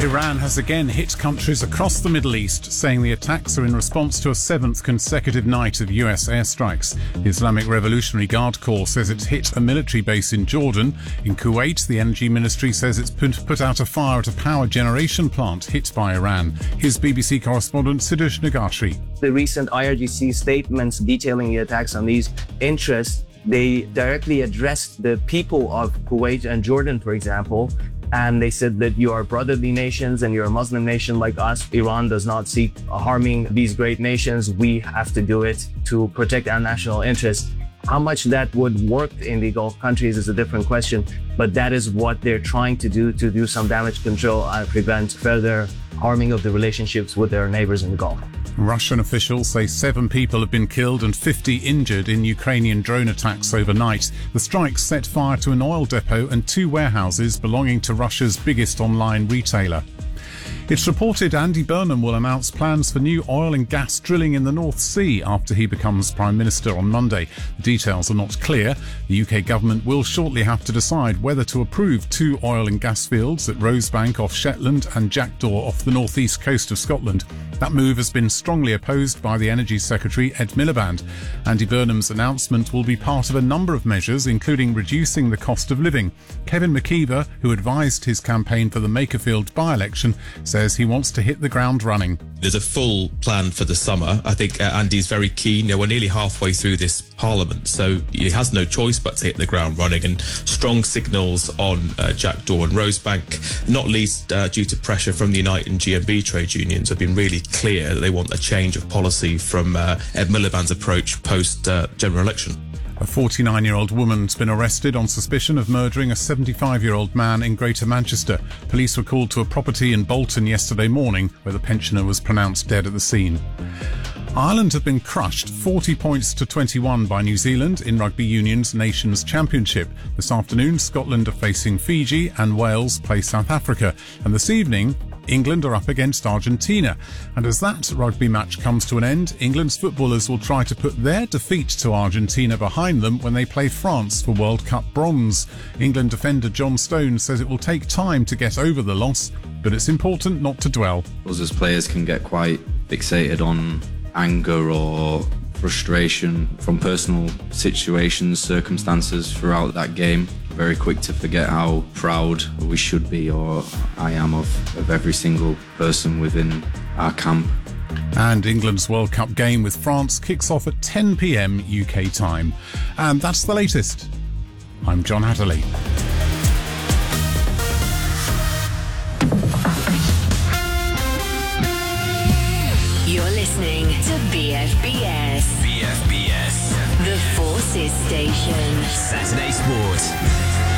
Iran has again hit countries across the Middle East, saying the attacks are in response to a seventh consecutive night of US airstrikes. The Islamic Revolutionary Guard Corps says it's hit a military base in Jordan. In Kuwait, the Energy Ministry says it's put out a fire at a power generation plant hit by Iran. Here's BBC correspondent Siddharth Nagashri. The recent IRGC statements detailing the attacks on these interests, they directly addressed the people of Kuwait and Jordan, for example, and they said that you are brotherly nations and you're a Muslim nation like us. Iran does not seek harming these great nations. We have to do it to protect our national interests. How much that would work in the Gulf countries is a different question, but that is what they're trying to do some damage control and prevent further harming of the relationships with their neighbors in the Gulf. Russian officials say 7 people have been killed and 50 injured in Ukrainian drone attacks overnight. The strikes set fire to an oil depot and 2 warehouses belonging to Russia's biggest online retailer. It's reported Andy Burnham will announce plans for new oil and gas drilling in the North Sea after he becomes Prime Minister on Monday. The details are not clear. The UK government will shortly have to decide whether to approve 2 oil and gas fields at Rosebank off Shetland and Jackdaw off the northeast coast of Scotland. That move has been strongly opposed by the Energy Secretary Ed Miliband. Andy Burnham's announcement will be part of a number of measures, including reducing the cost of living. Kevin McKeever, who advised his campaign for the Makerfield by-election, says he wants to hit the ground running. There's a full plan for the summer. I think Andy's very keen. We're nearly halfway through this parliament, so he has no choice but to hit the ground running, and strong signals on Jackdaw and Rosebank, not least due to pressure from the Unite and GMB trade unions, have been really clear that they want a change of policy from Ed Miliband's approach post-general election. A 49-year-old woman's been arrested on suspicion of murdering a 75-year-old man in Greater Manchester. Police were called to a property in Bolton yesterday morning where the pensioner was pronounced dead at the scene. Ireland have been crushed 40 points to 21 by New Zealand in Rugby Union's Nations Championship. This afternoon, Scotland are facing Fiji and Wales play South Africa. And this evening, England are up against Argentina. And as that rugby match comes to an end, England's footballers will try to put their defeat to Argentina behind them when they play France for World Cup bronze. England defender John Stones says it will take time to get over the loss, but it's important not to dwell. Us as players can get quite fixated on anger or frustration from personal situations, circumstances throughout that game. Very quick to forget how proud we should be, or I am, of every single person within our camp. And England's World Cup game with France kicks off at 10 p.m. UK time. And that's the latest. I'm John Hatterley. You're listening to BFBS. BFBS. The Forces Station. Saturday Sport.